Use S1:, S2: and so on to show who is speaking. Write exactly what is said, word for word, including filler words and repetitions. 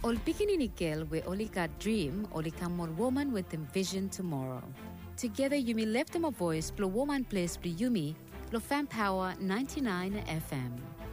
S1: Ol pikininikel we only got dream, only come one woman with envision tomorrow. Together you may lift them a voice, blow woman place, blow yumi, blow fan power ninety-nine F M.